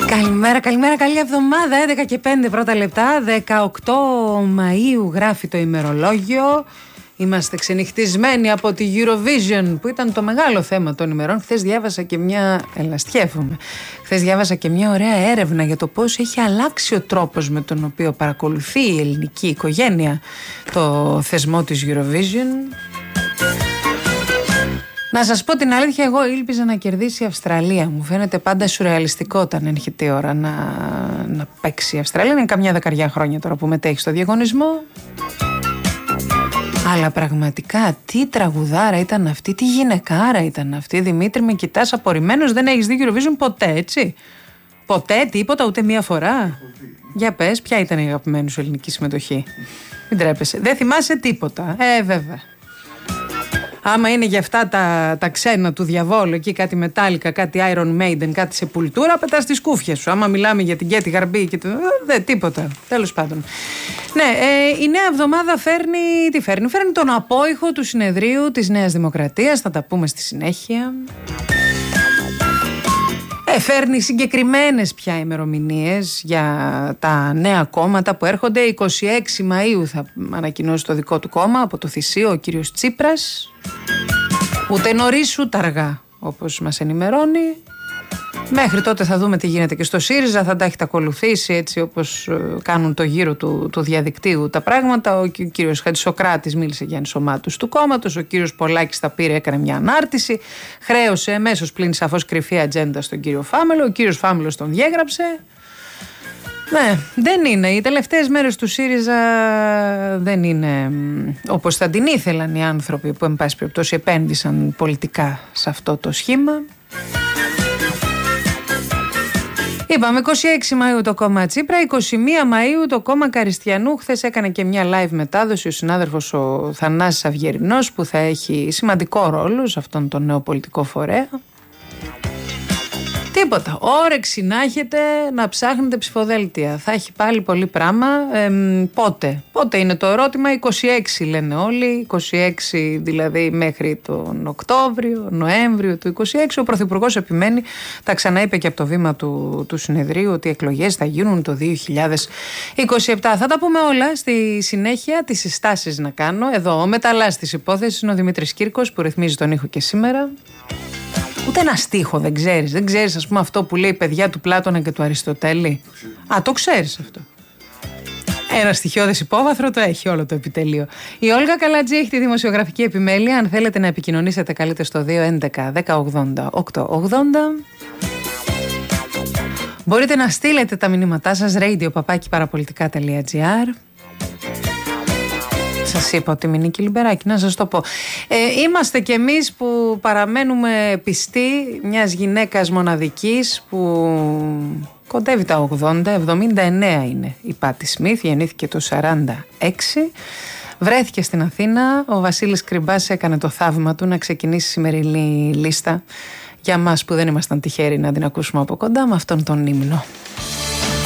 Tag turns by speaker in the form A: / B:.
A: Καλημέρα, καλημέρα, καλή εβδομάδα. 11 και 5 πρώτα λεπτά. 18 Μαΐου γράφει το ημερολόγιο. Είμαστε ξενυχτισμένοι από τη Eurovision που ήταν το μεγάλο θέμα των ημερών. Χθες διάβασα και μια ωραία έρευνα για το πώς έχει αλλάξει ο τρόπος με τον οποίο παρακολουθεί η ελληνική οικογένεια το θεσμό της Eurovision. Να σας πω την αλήθεια, εγώ ήλπιζα να κερδίσει η Αυστραλία. Μου φαίνεται πάντα σουρεαλιστικό όταν έρχεται η ώρα να παίξει η Αυστραλία. Είναι καμιά δεκαριά χρόνια τώρα που μετέχει στο διαγωνισμό. Αλλά πραγματικά τι τραγουδάρα ήταν αυτή, τι γυναικάρα ήταν αυτή. Δημήτρη, με κοιτάς απορριμμένος, δεν έχεις δει Eurovision ποτέ, έτσι? Ποτέ, τίποτα, ούτε μία φορά? Για πες, ποια ήταν η αγαπημένη σου ελληνική συμμετοχή? Μην τρέπεσαι. Δεν θυμάσαι τίποτα? Βέβαια. Άμα είναι για αυτά τα ξένα του διαβόλου, εκεί κάτι μετάλλικα, κάτι Iron Maiden, κάτι Σεπουλτούρα, πετάς τις κούφιες σου. Άμα μιλάμε για την Κέτη Γαρμπή και τίποτα. Τέλος πάντων. Ναι, η νέα εβδομάδα φέρνει τον απόϊχο του συνεδρίου της Νέας Δημοκρατίας, θα τα πούμε στη συνέχεια. Φέρνει συγκεκριμένες πια ημερομηνίες για τα νέα κόμματα που έρχονται. 26 Μαΐου θα ανακοινώσει το δικό του κόμμα από το Θησίο ο κύριος Τσίπρας. Ούτε νωρίς ούτε αργά, όπως μας ενημερώνει. Μέχρι τότε θα δούμε τι γίνεται και στο ΣΥΡΙΖΑ, θα τα έχετε ακολουθήσει έτσι όπως κάνουν το γύρο του διαδικτύου τα πράγματα. Ο κύριος Χατζησοκράτης μίλησε για ενσωμάτωση του κόμματος, ο κύριος Πολάκης τα πήρε, έκανε μια ανάρτηση, χρέωσε εμέσως πλην σαφώς κρυφή ατζέντα στον κύριο Φάμελο, ο κύριος Φάμελος τον διέγραψε. Ναι, δεν είναι. Οι τελευταίες μέρες του ΣΥΡΙΖΑ δεν είναι όπως θα την ήθελαν οι άνθρωποι που εν πάση περιπτώσει επένδυσαν πολιτικά σε αυτό το σχήμα. Είπαμε 26 Μαΐου το κόμμα Τσίπρα, 21 Μαΐου το κόμμα Καριστιανού. Χθες έκανε και μια live μετάδοση ο συνάδελφος ο Θανάσης Αυγερινός που θα έχει σημαντικό ρόλο σε αυτόν τον νέο πολιτικό φορέα. Τίποτα. Όρεξη να έχετε να ψάχνετε ψηφοδέλτια. Θα έχει πάλι πολύ πράγμα. Πότε είναι το ερώτημα? 26 λένε όλοι. 26 δηλαδή μέχρι τον Οκτώβριο, Νοέμβριο του 26. Ο Πρωθυπουργός επιμένει, τα ξαναείπε και από το βήμα του συνεδρίου, ότι οι εκλογές θα γίνουν το 2027. Θα τα πούμε όλα στη συνέχεια. Τις συστάσεις να κάνω. Εδώ ο μεταλλάς της υπόθεσης είναι ο Δημήτρης Κύρκος που ρυθμίζει τον ήχο και σήμερα. Ούτε ένα στίχο δεν ξέρεις. Δεν ξέρεις, ας πούμε, αυτό που λέει παιδιά του Πλάτωνα και του Αριστοτέλη? Το ξέρεις αυτό. Ένα στοιχειώδες υπόβαθρο το έχει όλο το επιτελείο. Η Όλγα Καλατζή έχει τη δημοσιογραφική επιμέλεια. Αν θέλετε να επικοινωνήσετε, καλείτε στο 211 1080 880. Μπορείτε να στείλετε τα μηνύματά σας radio@parapolitica.gr. Σας είπα ότι είμαι Νίκη Λιμπεράκη, να σας το πω. Είμαστε κι εμείς που παραμένουμε πιστοί μιας γυναίκας μοναδικής που κοντεύει τα 80, 79 είναι η Πάτη Σμιθ, γεννήθηκε το 46. Βρέθηκε στην Αθήνα, ο Βασίλης Κρυμπάς έκανε το θαύμα του να ξεκινήσει η σημερινή λίστα για μας που δεν ήμασταν τυχαίροι να την ακούσουμε από κοντά με αυτόν τον ύμνο.